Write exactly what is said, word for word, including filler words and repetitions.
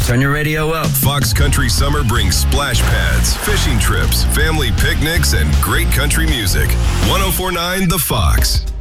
Turn your radio up. Fox Country Summer brings splash pads, fishing trips, family picnics, and great country music. ten forty-nine The Fox.